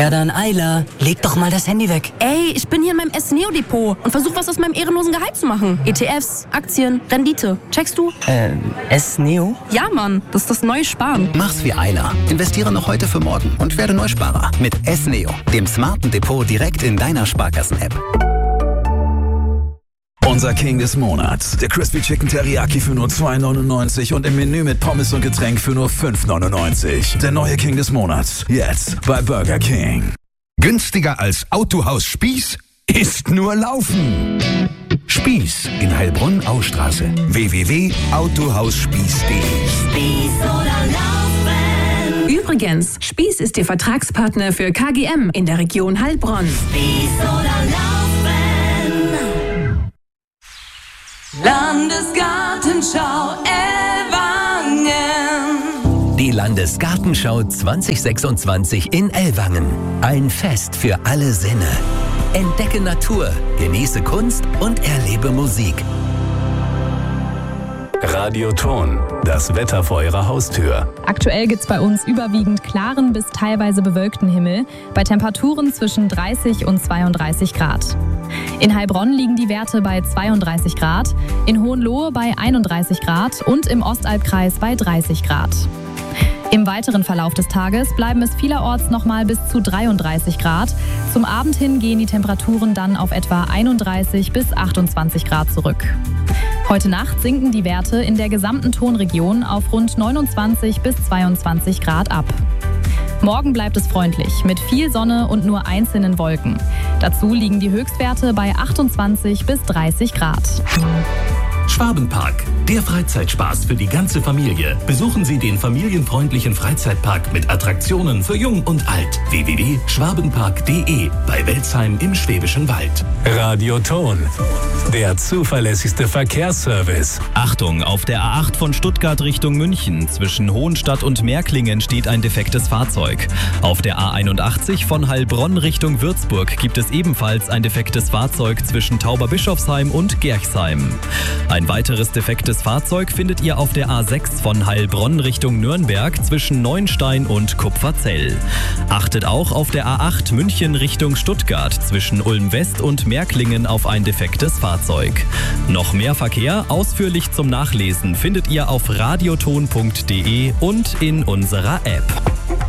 Ja dann, Ayla, leg doch mal das Handy weg. Ey, ich bin hier in meinem S-Neo-Depot und versuche was aus meinem ehrenlosen Gehalt zu machen. ETFs, Aktien, Rendite. Checkst du? S-Neo? Ja, Mann, das ist das neue Sparen. Mach's wie Ayla. Investiere noch heute für morgen und werde Neusparer. Mit S-Neo, dem smarten Depot direkt in deiner Sparkassen-App. Unser King des Monats. Der Crispy Chicken Teriyaki für nur 2,99 und im Menü mit Pommes und Getränk für nur 5,99. Der neue King des Monats. Jetzt bei Burger King. Günstiger als Autohaus Spieß ist nur Laufen. Spieß in Heilbronn-Austraße. www.autohausspieß.de. Spieß oder Laufen. Übrigens, Spieß ist Ihr Vertragspartner für KGM in der Region Heilbronn. Spieß oder Laufen. Landesgartenschau Ellwangen. Die Landesgartenschau 2026 in Ellwangen. Ein Fest für alle Sinne. Entdecke Natur, genieße Kunst und erlebe Musik. Radioton, das Wetter vor Ihrer Haustür. Aktuell gibt es bei uns überwiegend klaren bis teilweise bewölkten Himmel, bei Temperaturen zwischen 30 und 32 Grad. In Heilbronn liegen die Werte bei 32 Grad, in Hohenlohe bei 31 Grad und im Ostalbkreis bei 30 Grad. Im weiteren Verlauf des Tages bleiben es vielerorts nochmal bis zu 33 Grad. Zum Abend hin gehen die Temperaturen dann auf etwa 31 bis 28 Grad zurück. Heute Nacht sinken die Werte in der gesamten Tonregion auf rund 29 bis 22 Grad ab. Morgen bleibt es freundlich, mit viel Sonne und nur einzelnen Wolken. Dazu liegen die Höchstwerte bei 28 bis 30 Grad. Schwabenpark, der Freizeitspaß für die ganze Familie. Besuchen Sie den familienfreundlichen Freizeitpark mit Attraktionen für Jung und Alt. www.schwabenpark.de bei Welzheim im Schwäbischen Wald. Radioton, der zuverlässigste Verkehrsservice. Achtung, auf der A8 von Stuttgart Richtung München zwischen Hohenstadt und Märklingen steht ein defektes Fahrzeug. Auf der A81 von Heilbronn Richtung Würzburg gibt es ebenfalls ein defektes Fahrzeug zwischen Tauberbischofsheim und Gerchsheim. Ein weiteres defektes Fahrzeug findet ihr auf der A6 von Heilbronn Richtung Nürnberg zwischen Neuenstein und Kupferzell. Achtet auch auf der A8 München Richtung Stuttgart zwischen Ulm West und Märklingen auf ein defektes Fahrzeug. Noch mehr Verkehr ausführlich zum Nachlesen findet ihr auf radioton.de und in unserer App.